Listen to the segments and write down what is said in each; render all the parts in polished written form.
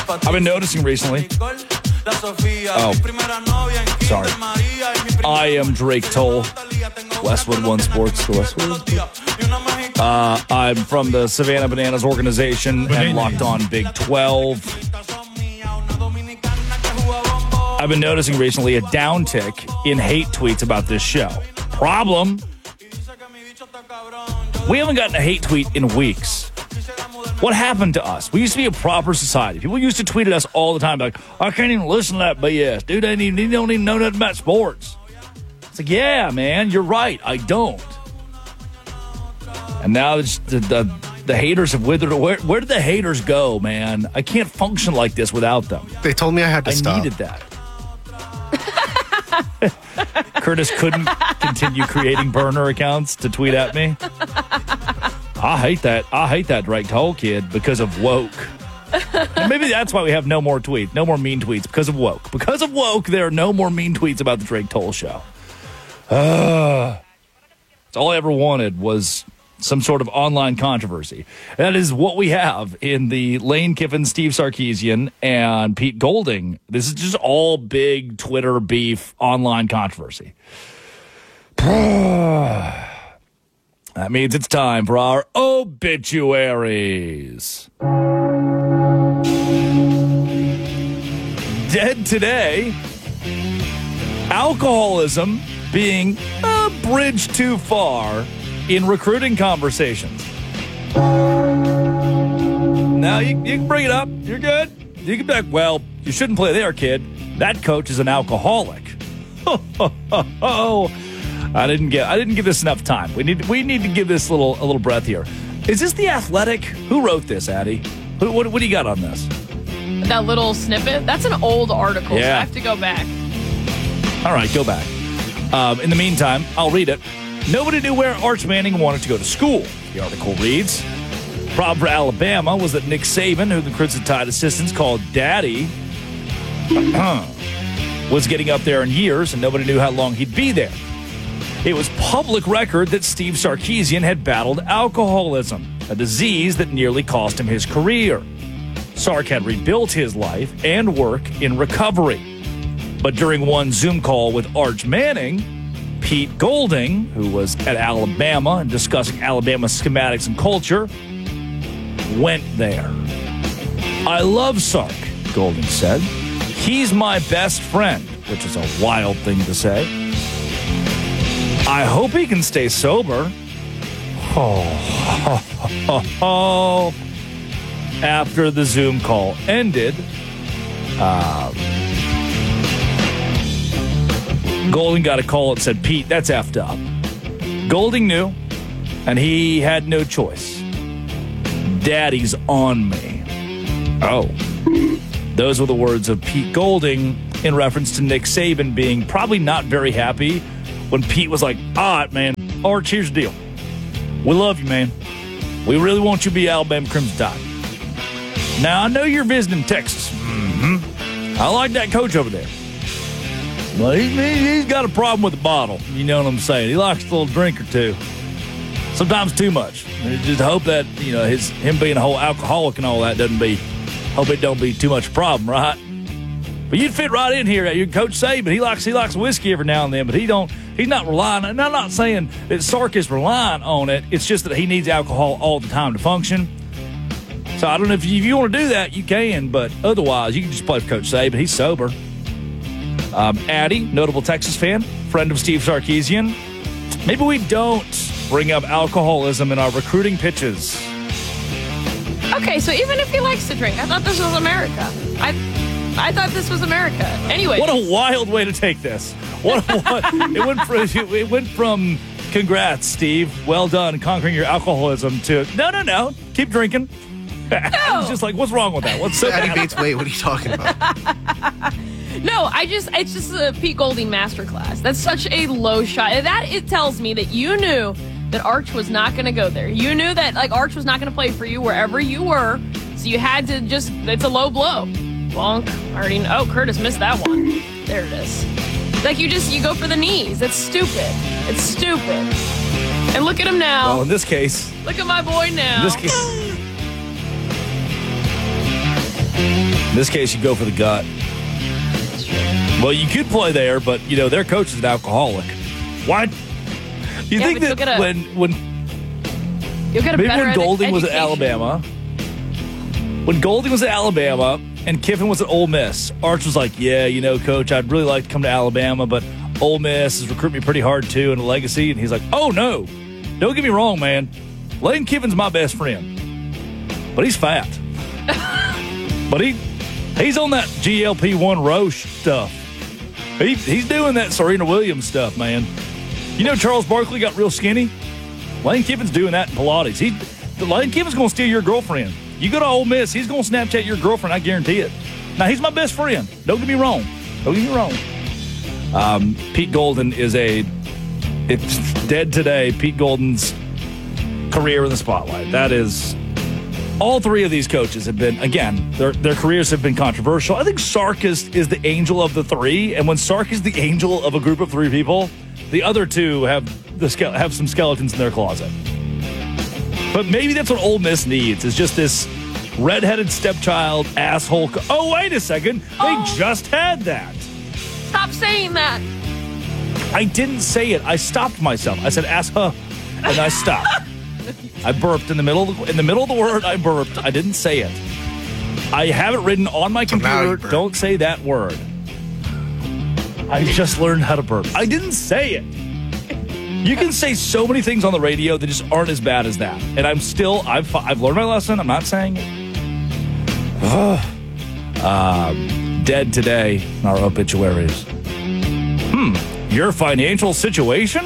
I've been noticing recently. Oh, sorry. I am Drake Toll, Westwood One Sports, the Westwood One Sports. I'm from the Savannah Bananas organization and locked on Big 12. I've been noticing recently a downtick in hate tweets about this show. Problem, we haven't gotten a hate tweet in weeks. What happened to us? We used to be a proper society. People used to tweet at us all the time, like, I can't even listen to that BS. Dude, they don't even know nothing about sports. It's like, yeah, man, you're right. I don't. And now the haters have withered. Where did the haters go, man? I can't function like this without them. They told me I had to stop. I needed that. Curtis couldn't continue creating burner accounts to tweet at me. I hate that Drake Toll kid because of woke. And maybe that's why we have no more tweets, no more mean tweets because of woke. Because of woke, there are no more mean tweets about the Drake Toll show. That's all I ever wanted was some sort of online controversy. That is what we have in the Lane Kiffin, Steve Sarkisian, and Pete Golding. This is just all big Twitter beef, online controversy. That means it's time for our obituaries. Dead today, alcoholism being a bridge too far in recruiting conversations. Now, you can bring it up. You're good. You can be like, well, you shouldn't play there, kid. That coach is an alcoholic. Oh, I didn't give this enough time. We need to give this a little breath here. Is this The Athletic? Who wrote this, Addie? What do you got on this? That little snippet? That's an old article, so I have to go back. All right, go back. In the meantime, I'll read it. Nobody knew where Arch Manning wanted to go to school. The article reads, problem for Alabama was that Nick Saban, who the Crimson Tide assistants called Daddy, was getting up there in years, and nobody knew how long he'd be there. It was public record that Steve Sarkisian had battled alcoholism, a disease that nearly cost him his career. Sark had rebuilt his life and work in recovery. But during one Zoom call with Arch Manning, Pete Golding, who was at Alabama and discussing Alabama's schematics and culture, went there. I love Sark, Golding said. He's my best friend, which is a wild thing to say. I hope he can stay sober. After the Zoom call ended, Golding got a call that said, Pete, that's effed up. Golding knew, and he had no choice. Daddy's on me. Oh. Those were the words of Pete Golding in reference to Nick Saban being probably not very happy when Pete was like, all right, man, Arch, here's the deal. We love you, man. We really want you to be Alabama Crimson Tide. Now, I know you're visiting Texas. I like that coach over there. Well, he's got a problem with the bottle. You know what I'm saying? He likes a little drink or two. Sometimes too much. I just hope that, him being a whole alcoholic and all that hope it don't be too much problem, right? But you'd fit right in here. Your Coach Saban, he likes whiskey every now and then, but he's not relying. And I'm not saying that Sark is relying on it. It's just that he needs alcohol all the time to function. So I don't know if you want to do that, you can, but otherwise you can just play for Coach Saban. He's sober. Addie, notable Texas fan, friend of Steve Sarkisian. Maybe we don't bring up alcoholism in our recruiting pitches. Okay, so even if he likes to drink, I thought this was America. I thought this was America. Anyway. What a wild way to take this. It went from congrats, Steve. Well done conquering your alcoholism to no. Keep drinking. No. It's just like, what's wrong with that? What's so Addie Bates, wait, what are you talking about? No, it's just a Pete Golding masterclass. That's such a low shot. It tells me that you knew that Arch was not going to go there. You knew that Arch was not going to play for you wherever you were. So you had to it's a low blow. Bonk. I already know. Oh, Curtis missed that one. There it is. You go for the knees. It's stupid. It's stupid. And look at him now. Well, in this case. Look at my boy now. In this case, you go for the gut. Well, you could play there, but, their coach is an alcoholic. What? You think that when you'll get a maybe better when Golding was at education. Alabama, when Golding was at Alabama and Kiffin was at Ole Miss, Arch was like, yeah, Coach, I'd really like to come to Alabama, but Ole Miss is recruiting me pretty hard, too, in a legacy. And he's like, oh, no. Don't get me wrong, man. Lane Kiffin's my best friend. But he's fat. But he's on that GLP-1 Roche stuff. He's doing that Serena Williams stuff, man. Charles Barkley got real skinny? Lane Kiffin's doing that in Pilates. Lane Kiffin's going to steal your girlfriend. You go to Ole Miss, he's going to Snapchat your girlfriend, I guarantee it. Now, he's my best friend. Don't get me wrong. Pete Golden it's dead today. Pete Golden's career in the spotlight. That is, all three of these coaches have been, again, their careers have been controversial. I think Sark is the angel of the three, and when Sark is the angel of a group of three people, the other two have some skeletons in their closet. But maybe that's what Ole Miss needs, is just this redheaded stepchild asshole. Oh, wait a second. They just had that. Stop saying that. I didn't say it. I stopped myself. I said and I stopped. I burped in the middle of the word. I burped. I didn't say it. I have it written on my computer. Don't say that word. I just learned how to burp. I didn't say it. You can say so many things on the radio that just aren't as bad as that. And I've learned my lesson. I'm not saying it. Dead today in our obituaries. Your financial situation?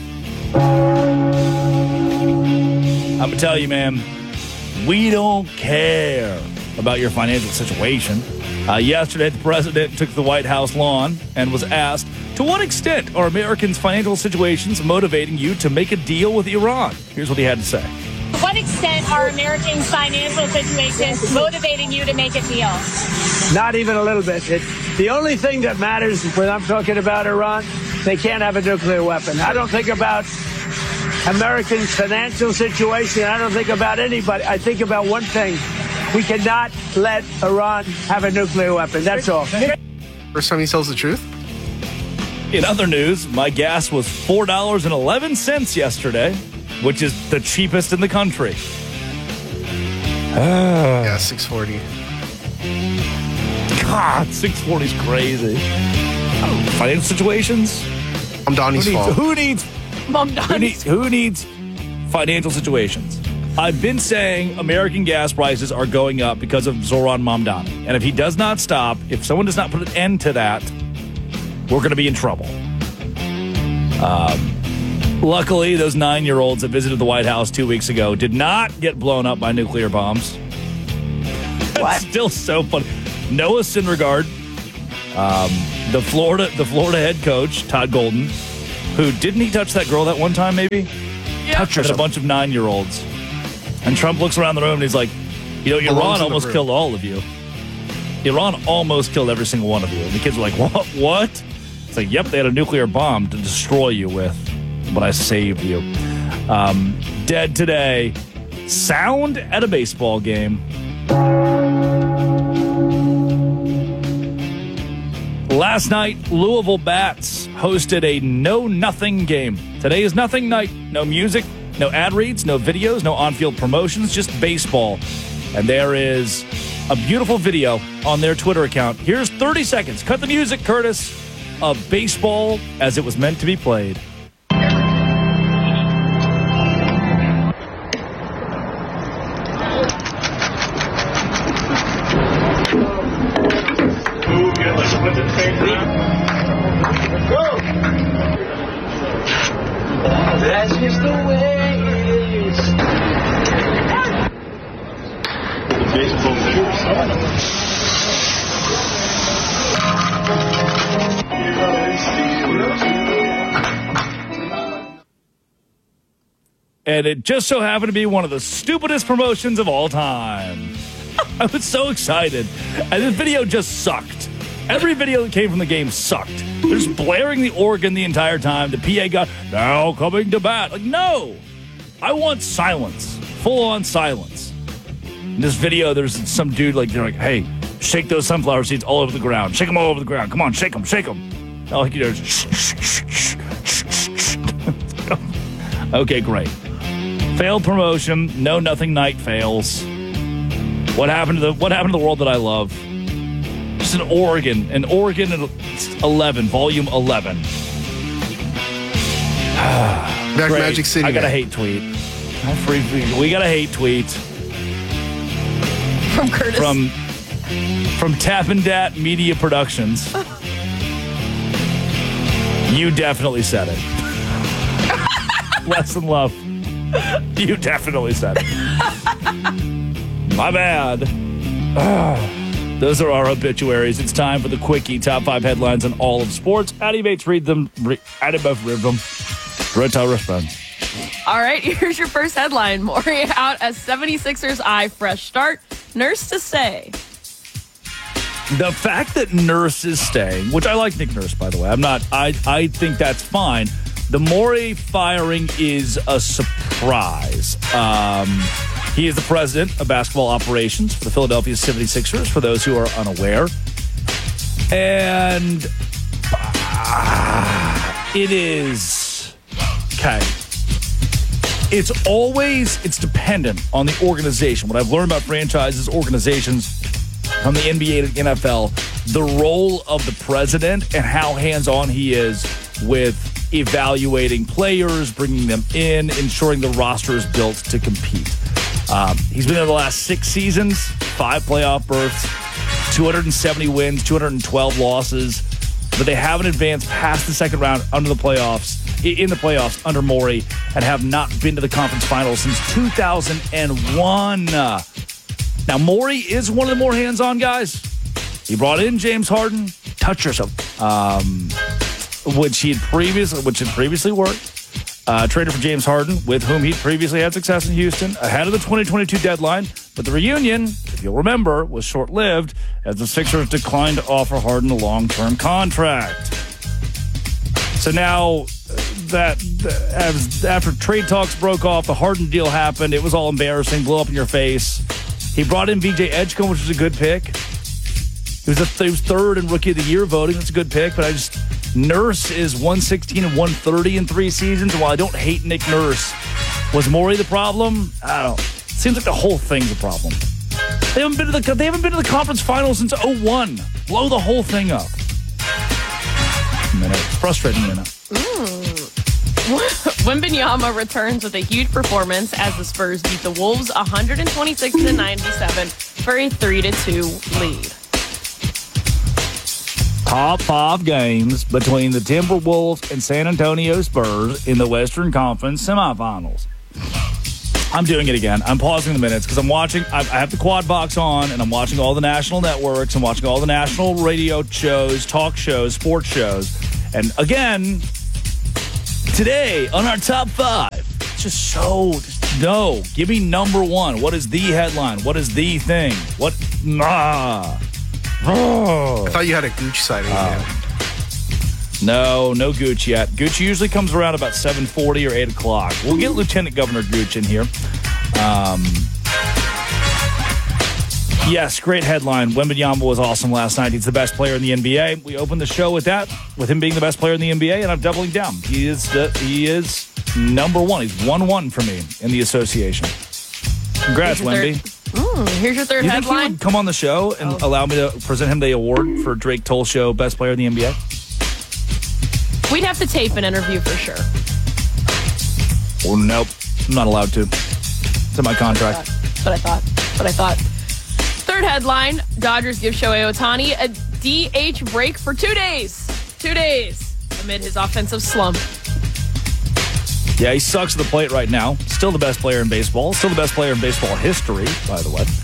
I'm going to tell you, man, we don't care about your financial situation. Yesterday, the president took the White House lawn and was asked, to what extent are Americans' financial situations motivating you to make a deal with Iran? Here's what he had to say. To what extent are Americans' financial situations motivating you to make a deal? Not even a little bit. The only thing that matters when I'm talking about Iran, they can't have a nuclear weapon. I don't think about Americans' financial situation. I don't think about anybody. I think about one thing. We cannot let Iran have a nuclear weapon. That's all. First time he tells the truth? In other news, my gas was $4.11 yesterday, which is the cheapest in the country. Yeah, $6.40. God, $6.40 is crazy. Financial situations? I'm Donnie's fault. Who needs financial situations? I've been saying American gas prices are going up because of Zoran Mamdani. And if he does not stop, if someone does not put an end to that, we're going to be in trouble. Luckily, those 9-year-olds that visited the White House 2 weeks ago did not get blown up by nuclear bombs. That's still so funny. Noah Syndergaard, the Florida head coach, Todd Golden, who didn't he touch that girl that one time maybe? Yeah. Touched a bunch of 9-year-olds. And Trump looks around the room and he's like, Iran almost killed all of you. Iran almost killed every single one of you. And the kids were like, what? It's like, yep, they had a nuclear bomb to destroy you with, but I saved you. Dead today. Sound at a baseball game. Last night, Louisville Bats hosted a no-nothing game. Today is nothing night. No music, no ad reads, no videos, no on-field promotions, just baseball. And there is a beautiful video on their Twitter account. Here's 30 seconds. Cut the music, Curtis, of baseball as it was meant to be played. That's just the way it is. And it just so happened to be one of the stupidest promotions of all time. I was so excited. And this video just sucked. Every video that came from the game sucked. They're just blaring the organ the entire time. The PA got, now coming to bat. Like, no. I want silence. Full-on silence. In this video, there's some dude, they're like, hey, Shake those sunflower seeds all over the ground. Shake them all over the ground. Come on, shake them, shake them. All you do is shh. Okay, great. Failed promotion. No, nothing night fails. What happened to the world that I love? Just in Oregon 11, volume 11. Back Great. Magic City. I got a man. hate tweet. We got a hate tweet From Curtis. from Tappandat Media Productions. You definitely said it. Less than love. You definitely said it. My bad. Those are our obituaries. It's time for the quickie top 5 headlines in all of sports. Addy Bates read them. Addy Buff read them. Rota responds. All right, here's your first headline. Morey out as 76ers eye fresh start. Nurse to say. The fact that Nurse is staying, which I like Nick Nurse, by the way. I think that's fine. The Morey firing is a surprise. He is the president of basketball operations for the Philadelphia 76ers, for those who are unaware. And it is... Okay. It's dependent on the organization. What I've learned about franchises, organizations, from the NBA to the NFL, the role of the president and how hands-on he is with evaluating players, bringing them in, ensuring the roster is built to compete. He's been there the last 6 seasons, 5 playoff berths, 270 wins, 212 losses, but they haven't advanced past the second round in the playoffs under Morey and have not been to the conference finals since 2001. Now, Morey is one of the more hands-on guys. He brought in James Harden, touch yourself, which had previously worked. Traded for James Harden, with whom he previously had success in Houston, ahead of the 2022 deadline. But the reunion, if you'll remember, was short-lived as the Sixers declined to offer Harden a long-term contract. So now after trade talks broke off, the Harden deal happened. It was all embarrassing, blew up in your face. He brought in VJ Edgecombe, which was a good pick. He was third in Rookie of the Year voting. That's a good pick, but Nurse is 116 and 130 in 3 seasons. And while I don't hate Nick Nurse, was Morey the problem? I don't know. It seems like the whole thing's a problem. They haven't been to the conference finals since 2001. Blow the whole thing up. It's frustrating, Wembanyama returns with a huge performance as the Spurs beat the Wolves 126-97 for a 3-2 lead. Top 5 games between the Timberwolves and San Antonio Spurs in the Western Conference semifinals. I'm doing it again. I'm pausing the minutes because I'm watching. I have the quad box on, and I'm watching all the national networks. I'm watching all the national radio shows, talk shows, sports shows. And again, today on our top 5, give me number 1. What is the headline? What is the thing? I thought you had a Gooch sighting. No Gooch yet. Gooch usually comes around about 7:40 or 8 o'clock. We'll get Lieutenant Governor Gooch in here. Yes, great headline. Wembanyama was awesome last night. He's the best player in the NBA. We opened the show with that, with him being the best player in the NBA, and I'm doubling down. He is number 1. He's 1-1 for me in the association. Congrats, Wemby. Here's your third You think he headline. would come on the show and allow me to present him the award for Drake Toll Show Best Player in the NBA? We'd have to tape an interview for sure. Well, nope. I'm not allowed to. It's in my contract. But I thought. Third headline, Dodgers give Shohei Ohtani a DH break for 2 days. 2 days amid his offensive slump. Yeah, he sucks at the plate right now. Still the best player in baseball. Still the best player in baseball history, by the way.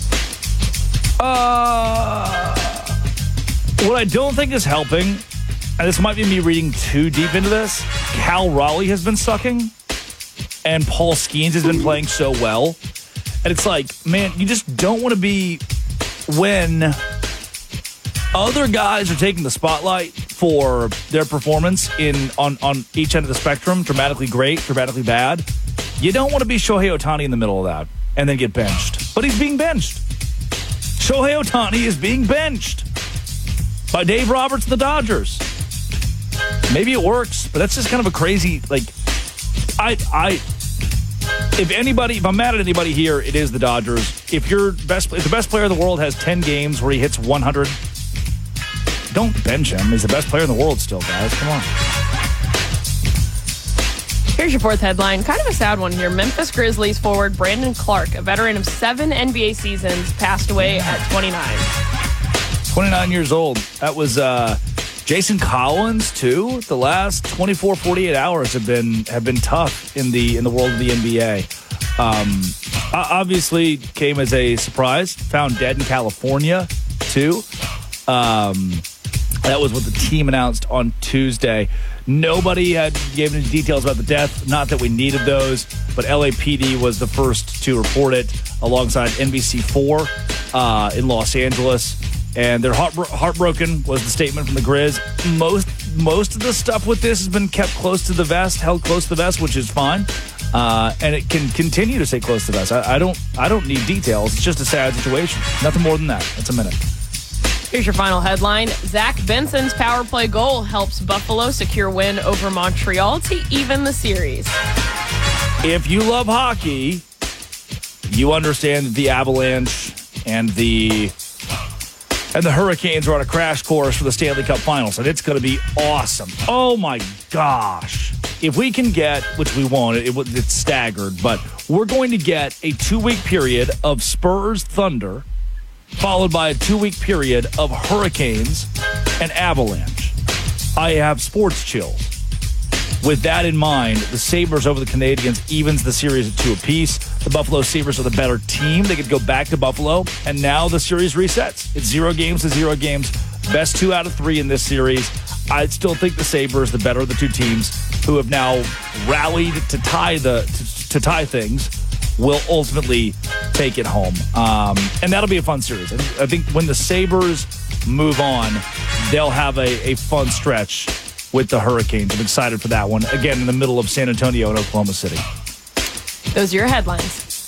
What I don't think is helping, and this might be me reading too deep into this, Cal Raleigh has been sucking, and Paul Skeens has been playing so well. And it's like, man, you just don't want to be when other guys are taking the spotlight for their performance on each end of the spectrum, dramatically great, dramatically bad. You don't want to be Shohei Ohtani in the middle of that and then get benched. But he's being benched. Shohei Ohtani is being benched by Dave Roberts and the Dodgers. Maybe it works, but that's just kind of a crazy, like, if I'm mad at anybody here, it is the Dodgers. If the best player in the world has 10 games where he hits 100, don't bench him. He's the best player in the world still, guys. Come on. Here's your fourth headline. Kind of a sad one here. Memphis Grizzlies forward Brandon Clark, a veteran of 7 NBA seasons, passed away at 29. 29 years old. That was Jason Collins, too. The last 24, 48 hours have been tough in the world of the NBA. Obviously came as a surprise. Found dead in California, too. That was what the team announced on Tuesday. Nobody had given any details about the death. Not that we needed those, but LAPD was the first to report it alongside NBC4 in Los Angeles. And they're heartbroken was the statement from the Grizz. Most of the stuff with this has been kept close to the vest, held close to the vest, which is fine. And it can continue to stay close to the vest. I don't need details. It's just a sad situation. Nothing more than that. That's a minute. Here's your final headline. Zach Benson's power play goal helps Buffalo secure win over Montreal to even the series. If you love hockey, you understand that the Avalanche and the Hurricanes are on a crash course for the Stanley Cup Finals, and it's going to be awesome. Oh, my gosh. If we can get, which we won't, it's staggered, but we're going to get a 2-week period of Spurs Thunder, followed by a 2-week period of Hurricanes and Avalanche. I have sports chills. With that in mind, the Sabres over the Canadiens evens the series at 2 apiece. The Buffalo Sabres are the better team. They could go back to Buffalo, and now the series resets. It's 0 games to 0 games. Best 2 out of 3 in this series. I still think the Sabres, the better of the two teams, who have now rallied to tie things, will ultimately take it home. And that'll be a fun series. I think when the Sabres move on, they'll have a fun stretch with the Hurricanes. I'm excited for that one. Again, in the middle of San Antonio and Oklahoma City. Those are your headlines.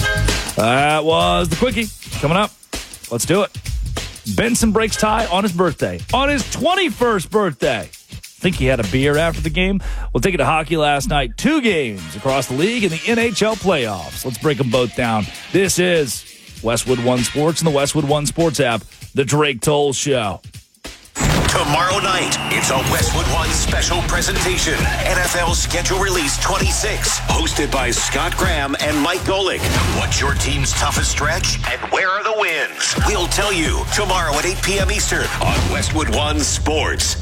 That was the Quickie. Coming up, let's do it. Benson breaks tie on his birthday. On his 21st birthday. Think he had a beer after the game? We'll take it to hockey last night. 2 games across the league in the NHL playoffs. Let's break them both down. This is Westwood One Sports and the Westwood One Sports app, the Drake Toll Show. Tomorrow night, it's a Westwood One special presentation. NFL Schedule Release 26, hosted by Scott Graham and Mike Golick. What's your team's toughest stretch, and where are the wins? We'll tell you tomorrow at 8 p.m. Eastern on Westwood One Sports.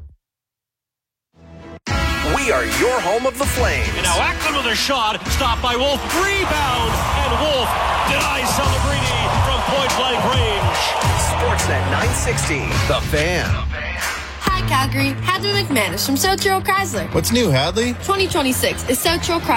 We are your home of the Flames. And now Ackland with a shot, stopped by Wolf, rebound, and Wolf denies Celebrini from point-blank range. Sportsnet 960, The Fan. Hi, Calgary. Hadley McManus from South Chrysler. What's new, Hadley? 2026 is South Chrysler.